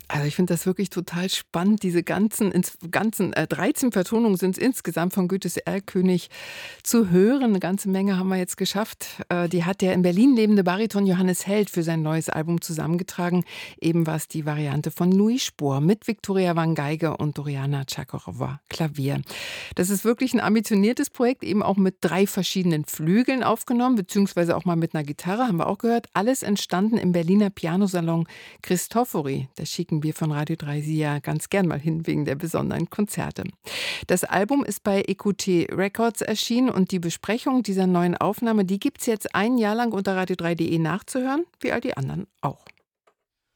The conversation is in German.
Also, ich finde das wirklich total spannend, diese ganzen 13 Vertonungen sind es insgesamt von Goethes Erlkönig zu hören. Eine ganze Menge haben wir jetzt geschafft. Die hat der in Berlin lebende Bariton Johannes Held für sein neues Album zusammengetragen. Eben war es die Variante von Louis Spohr mit Viktoria Wang Geige und Doriana Tschakorowa Klavier. Das ist wirklich ein ambitioniertes Projekt, eben auch mit 3 verschiedenen Flügeln aufgenommen, beziehungsweise auch mal mit einer Gitarre, haben wir auch gehört. Alles entstanden im Berliner Pianosalon Christofori. Da schicken wir von Radio 3 Sie ja ganz gern mal hin wegen der besonderen Konzerte. Das Album ist bei EQT Records erschienen und die Besprechung dieser neuen Aufnahme, die gibt's jetzt ein Jahr lang unter radio3.de nachzuhören, wie all die anderen auch.